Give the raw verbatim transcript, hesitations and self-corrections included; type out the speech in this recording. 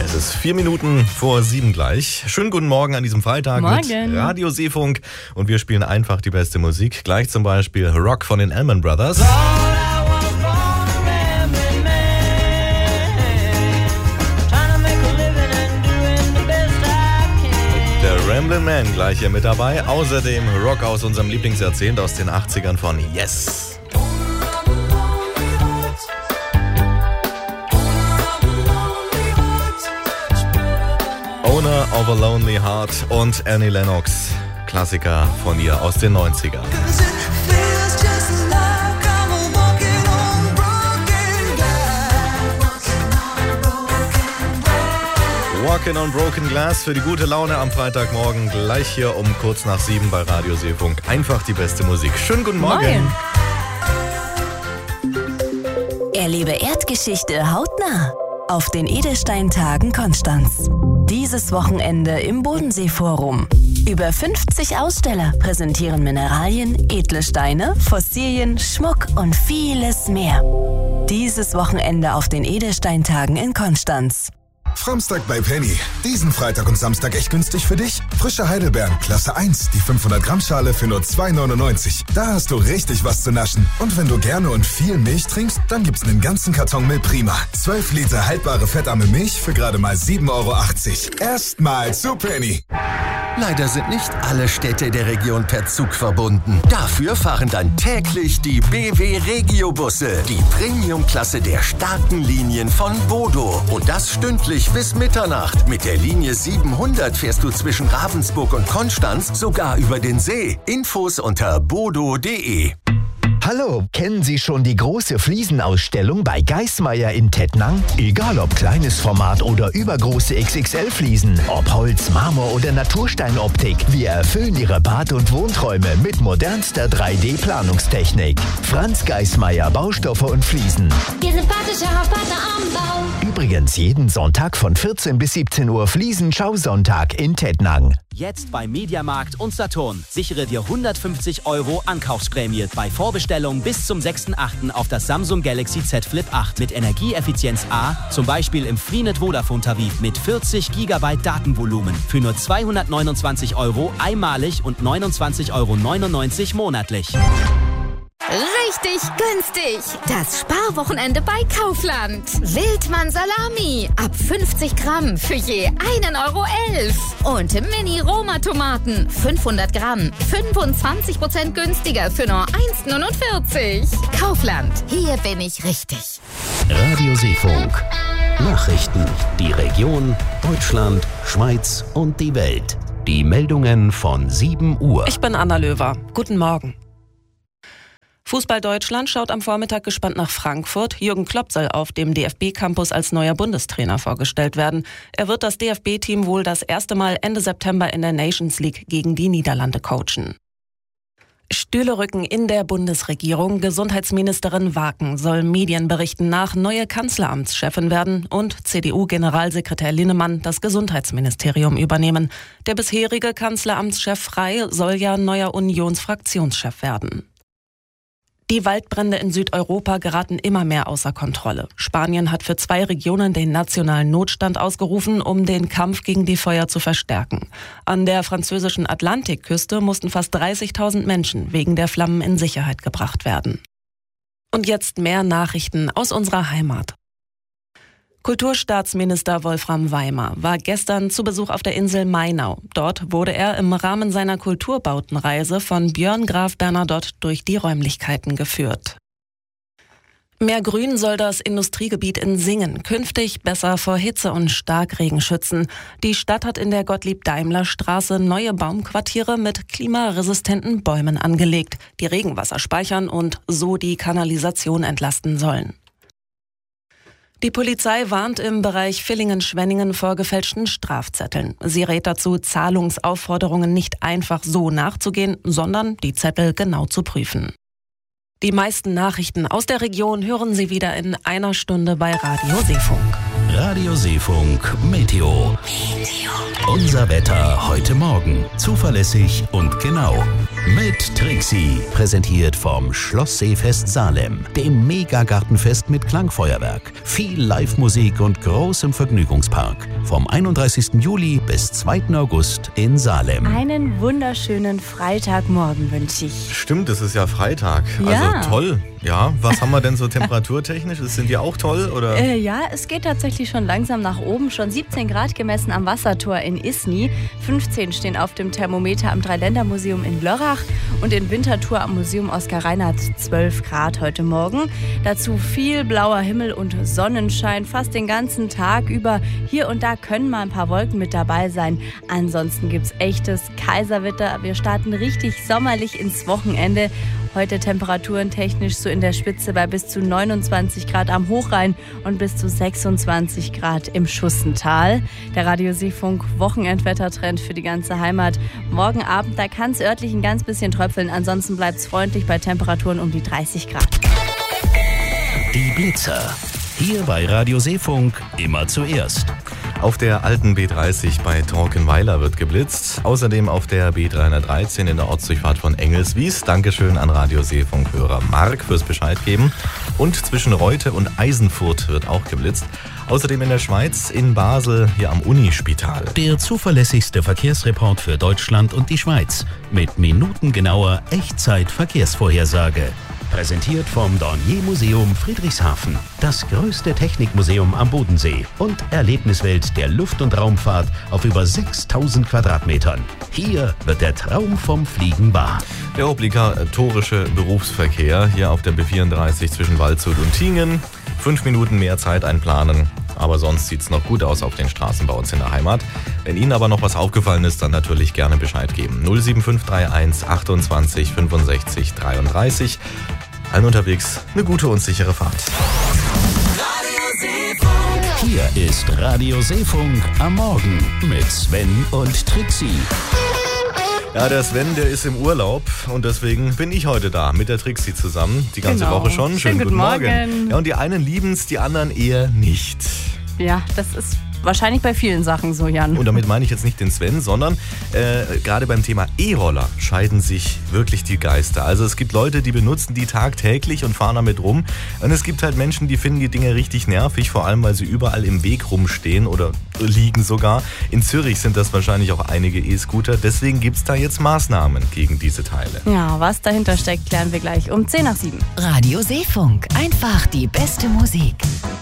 Es ist vier Minuten vor sieben gleich. Schönen guten Morgen an diesem Freitag Morgen. Mit Radio Seefunk. Und wir spielen einfach die beste Musik. Gleich zum Beispiel Rock von den Allman Brothers. Der Ramblin' Man gleich hier mit dabei. Außerdem Rock aus unserem Lieblingsjahrzehnt aus den achtzigern von Yes. Owner of a Lonely Heart und Annie Lennox, Klassiker von ihr aus den neunzigern. Walking on Broken Glass für die gute Laune am Freitagmorgen, gleich hier um kurz nach sieben bei Radio Seefunk. Einfach die beste Musik. Schönen guten Morgen. Moin. Erlebe Erdgeschichte hautnah auf den Edelsteintagen Konstanz. Dieses Wochenende im Bodenseeforum. Über fünfzig Aussteller präsentieren Mineralien, edle Steine, Fossilien, Schmuck und vieles mehr. Dieses Wochenende auf den Edelsteintagen in Konstanz. Framstag bei Penny. Diesen Freitag und Samstag echt günstig für dich. Frische Heidelbeeren, Klasse eins, die fünfhundert Gramm Schale für nur zwei neunundneunzig. Da hast du richtig was zu naschen. Und wenn du gerne und viel Milch trinkst, dann gibt's einen ganzen Karton Milch Prima. zwölf Liter haltbare fettarme Milch für gerade mal sieben Euro achtzig. Erstmal zu Penny. Leider sind nicht alle Städte der Region per Zug verbunden. Dafür fahren dann täglich die B W Regio-Busse, die Premium-Klasse der starken Linien von Bodo. Und das stündlich bis Mitternacht. Mit der Linie siebenhundert fährst du zwischen Ravensburg und Konstanz sogar über den See. Infos unter bodo punkt de. Hallo, kennen Sie schon die große Fliesenausstellung bei Geismeier in Tettnang? Egal ob kleines Format oder übergroße X X L-Fliesen, ob Holz, Marmor oder Natursteinoptik, wir erfüllen Ihre Bad- und Wohnträume mit modernster drei D-Planungstechnik. Franz Geismeier, Baustoffe und Fliesen. Ihr sympathischer Partner am Bau. Übrigens jeden Sonntag von vierzehn bis siebzehn Uhr Fliesen-Schausonntag in Tettnang. Jetzt bei Mediamarkt und Saturn. Sichere dir hundertfünfzig Euro Ankaufsprämie bei Vorbestellung bis zum sechsten achten auf das Samsung Galaxy Z Flip acht mit Energieeffizienz A, zum Beispiel im Freenet Vodafone Tarif mit vierzig Gigabyte Datenvolumen für nur zweihundertneunundzwanzig Euro einmalig und neunundzwanzig Euro neunundneunzig monatlich. Richtig günstig. Das Sparwochenende bei Kaufland. Wildmann Salami ab fünfzig Gramm für je einen Euro elf. Und Mini-Roma-Tomaten fünfhundert Gramm, fünfundzwanzig Prozent günstiger für nur eins neunundvierzig. Kaufland, hier bin ich richtig. Radio Seefunk. Nachrichten, die Region, Deutschland, Schweiz und die Welt. Die Meldungen von sieben Uhr. Ich bin Anna Löwer. Guten Morgen. Fußball Deutschland schaut am Vormittag gespannt nach Frankfurt. Jürgen Klopp soll auf dem D F B-Campus als neuer Bundestrainer vorgestellt werden. Er wird das D F B-Team wohl das erste Mal Ende September in der Nations League gegen die Niederlande coachen. Stühle rücken in der Bundesregierung. Gesundheitsministerin Waken soll Medienberichten nach neue Kanzleramtschefin werden und C D U-Generalsekretär Linnemann das Gesundheitsministerium übernehmen. Der bisherige Kanzleramtschef Frey soll ja neuer Unionsfraktionschef werden. Die Waldbrände in Südeuropa geraten immer mehr außer Kontrolle. Spanien hat für zwei Regionen den nationalen Notstand ausgerufen, um den Kampf gegen die Feuer zu verstärken. An der französischen Atlantikküste mussten fast dreißigtausend Menschen wegen der Flammen in Sicherheit gebracht werden. Und jetzt mehr Nachrichten aus unserer Heimat. Kulturstaatsminister Wolfram Weimer war gestern zu Besuch auf der Insel Mainau. Dort wurde er im Rahmen seiner Kulturbautenreise von Björn Graf Bernadotte durch die Räumlichkeiten geführt. Mehr Grün soll das Industriegebiet in Singen künftig besser vor Hitze und Starkregen schützen. Die Stadt hat in der Gottlieb-Daimler-Straße neue Baumquartiere mit klimaresistenten Bäumen angelegt, die Regenwasser speichern und so die Kanalisation entlasten sollen. Die Polizei warnt im Bereich Villingen-Schwenningen vor gefälschten Strafzetteln. Sie rät dazu, Zahlungsaufforderungen nicht einfach so nachzugehen, sondern die Zettel genau zu prüfen. Die meisten Nachrichten aus der Region hören Sie wieder in einer Stunde bei Radio Seefunk. Radio Seefunk Meteo. Meteo. Unser Wetter heute Morgen. Zuverlässig und genau. Mit Trixie. Präsentiert vom Schlossseefest Salem, dem Megagartenfest mit Klangfeuerwerk, viel Live-Musik und großem Vergnügungspark. Vom einunddreißigsten Juli bis zweiten August in Salem. Einen wunderschönen Freitagmorgen wünsche ich. Stimmt, es ist ja Freitag. Ja. Also toll. Ja, was haben wir denn so temperaturtechnisch? Sind die auch toll, oder? Äh, ja, es geht tatsächlich schon langsam nach oben. Schon siebzehn Grad gemessen am Wassertor in Isny. fünfzehn stehen auf dem Thermometer am Dreiländermuseum in Lörrach. Und in Winterthur am Museum Oskar Reinhardt zwölf Grad heute Morgen. Dazu viel blauer Himmel und Sonnenschein fast den ganzen Tag über. Hier und da können mal ein paar Wolken mit dabei sein. Ansonsten gibt's echtes Kaiserwetter. Wir starten richtig sommerlich ins Wochenende. Heute Temperaturen technisch so in der Spitze bei bis zu neunundzwanzig Grad am Hochrhein und bis zu sechsundzwanzig Grad im Schussental. Der Radio Seefunk Wochenendwettertrend für die ganze Heimat. Morgen Abend, da kann es örtlich ein ganz bisschen tröpfeln. Ansonsten bleibt es freundlich bei Temperaturen um die dreißig Grad. Die Blitzer. Hier bei Radio Seefunk immer zuerst. Auf der alten B dreißig bei Torkenweiler wird geblitzt. Außerdem auf der B dreihundertdreizehn in der Ortsdurchfahrt von Engelswies. Dankeschön an Radio Seefunk-Hörer Mark fürs Bescheid geben. Und zwischen Reute und Eisenfurt wird auch geblitzt. Außerdem in der Schweiz, in Basel, hier am Unispital. Der zuverlässigste Verkehrsreport für Deutschland und die Schweiz. Mit minutengenauer Echtzeit-Verkehrsvorhersage. Präsentiert vom Dornier-Museum Friedrichshafen. Das größte Technikmuseum am Bodensee und Erlebniswelt der Luft- und Raumfahrt auf über sechstausend Quadratmetern. Hier wird der Traum vom Fliegen wahr. Der obligatorische Berufsverkehr hier auf der B vierunddreißig zwischen Waldshut und Tingen. Fünf Minuten mehr Zeit einplanen. Aber sonst sieht es noch gut aus auf den Straßen bei uns in der Heimat. Wenn Ihnen aber noch was aufgefallen ist, dann natürlich gerne Bescheid geben. null sieben fünf drei eins achtundzwanzig fünfundsechzig dreiunddreißig. Allen unterwegs eine gute und sichere Fahrt. Hier ist Radio Seefunk am Morgen mit Sven und Trixie. Ja, der Sven, der ist im Urlaub und deswegen bin ich heute da mit der Trixie zusammen. Die ganze Genau. Woche schon. Schönen, Schönen guten guten Morgen. Morgen. Ja, und die einen lieben es, die anderen eher nicht. Ja, das ist wahrscheinlich bei vielen Sachen so, Jan. Und damit meine ich jetzt nicht den Sven, sondern äh, gerade beim Thema E-Roller scheiden sich wirklich die Geister. Also es gibt Leute, die benutzen die tagtäglich und fahren damit rum. Und es gibt halt Menschen, die finden die Dinge richtig nervig, vor allem weil sie überall im Weg rumstehen oder liegen sogar. In Zürich sind das wahrscheinlich auch einige E-Scooter. Deswegen gibt es da jetzt Maßnahmen gegen diese Teile. Ja, was dahinter steckt, klären wir gleich um zehn nach sieben. Radio Seefunk. Einfach die beste Musik.